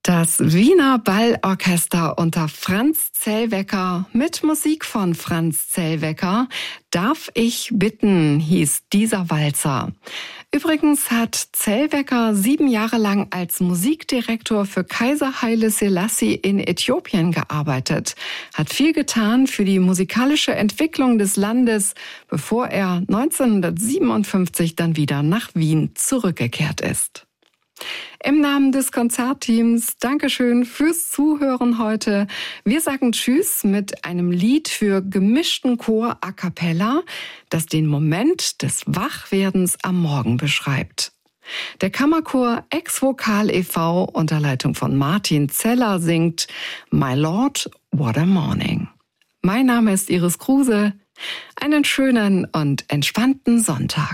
Das Wiener Ballorchester unter Franz Zellwecker mit Musik von Franz Zellwecker. Darf ich bitten, hieß dieser Walzer. Übrigens hat Zellwecker 7 Jahre lang als Musikdirektor für Kaiser Haile Selassie in Äthiopien gearbeitet, hat viel getan für die musikalische Entwicklung des Landes, bevor er 1957 dann wieder nach Wien zurückgekehrt ist. Im Namen des Konzertteams Dankeschön fürs Zuhören heute. Wir sagen Tschüss mit einem Lied für gemischten Chor a cappella, das den Moment des Wachwerdens am Morgen beschreibt. Der Kammerchor Ex-Vokal e.V. unter Leitung von Martin Zeller singt My Lord, What a Morning. Mein Name ist Iris Kruse. Einen schönen und entspannten Sonntag.